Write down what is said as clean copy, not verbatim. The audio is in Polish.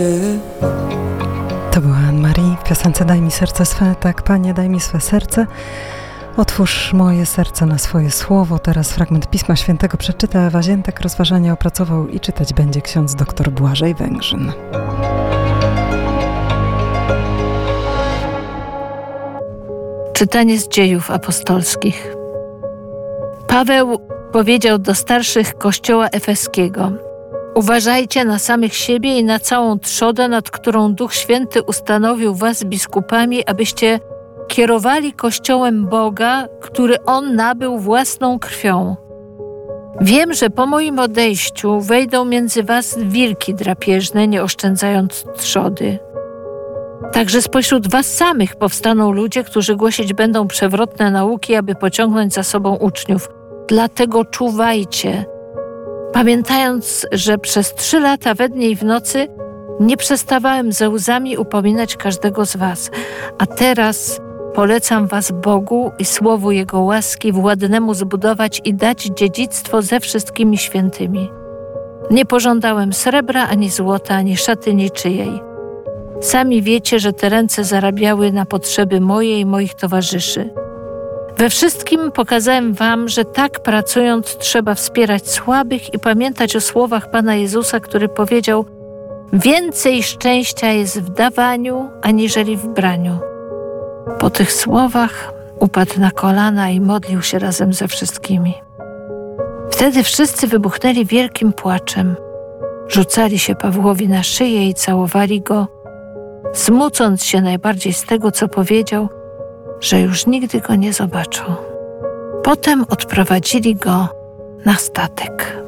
To była Anne-Marie w piosence Daj mi serce swe. Tak, Panie, daj mi swe serce. Otwórz moje serce na swoje słowo. Teraz fragment Pisma Świętego przeczyta Ewa Ziętek. Rozważania opracował i czytać będzie ksiądz dr Błażej Węgrzyn. Czytanie z Dziejów Apostolskich. Paweł powiedział do starszych kościoła efeskiego: uważajcie na samych siebie i na całą trzodę, nad którą Duch Święty ustanowił was biskupami, abyście kierowali Kościołem Boga, który On nabył własną krwią. Wiem, że po moim odejściu wejdą między was wilki drapieżne, nie oszczędzając trzody. Także spośród was samych powstaną ludzie, którzy głosić będą przewrotne nauki, aby pociągnąć za sobą uczniów. Dlatego czuwajcie, pamiętając, że przez 3 lata we dnie i w nocy nie przestawałem ze łzami upominać każdego z was. A teraz polecam was Bogu i słowu Jego łaski, władnemu zbudować i dać dziedzictwo ze wszystkimi świętymi. Nie pożądałem srebra, ani złota, ani szaty niczyjej. Sami wiecie, że te ręce zarabiały na potrzeby moje i moich towarzyszy. We wszystkim pokazałem wam, że tak pracując trzeba wspierać słabych i pamiętać o słowach Pana Jezusa, który powiedział: więcej szczęścia jest w dawaniu, aniżeli w braniu. Po tych słowach upadł na kolana i modlił się razem ze wszystkimi. Wtedy wszyscy wybuchnęli wielkim płaczem. Rzucali się Pawłowi na szyję i całowali go, smucąc się najbardziej z tego, co powiedział, że już nigdy go nie zobaczą. Potem odprowadzili go na statek.